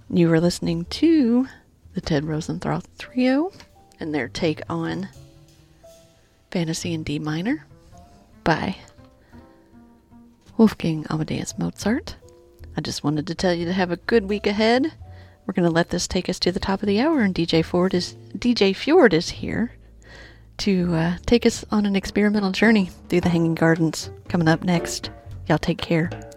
You were listening to the Ted Rosenthal Trio and their take on Fantasy in D minor by Wolfgang Amadeus Mozart. I just wanted to tell you to have a good week ahead. We're going to let this take us to the top of the hour, and DJ Fjord is here to take us on an experimental journey through the Hanging Gardens. Coming up next. Y'all take care.